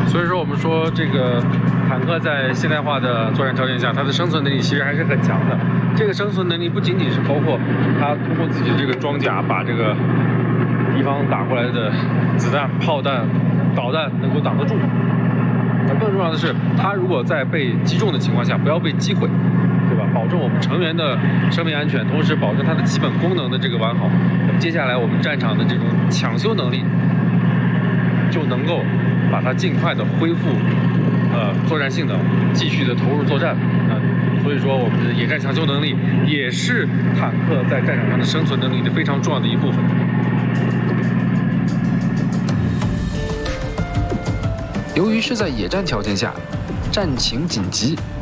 所以说，我们说这个坦克在现代化的作战条件下，它的生存能力其实还是很强的。这个生存能力不仅仅是包括它通过自己的这个装甲把这个敌方打过来的子弹、炮弹、导弹能够挡得住，更重要的是，它如果在被击中的情况下，不要被击毁，对吧？保证我们成员的生命安全，同时保证它的基本功能的这个完好。那么接下来我们战场的这种抢修能力，就能够把它尽快的恢复，作战性能，继续的投入作战。所以说，我们的野战抢修能力也是坦克在战场上的生存能力的非常重要的一部分。 由于是在野战条件下，战情紧急，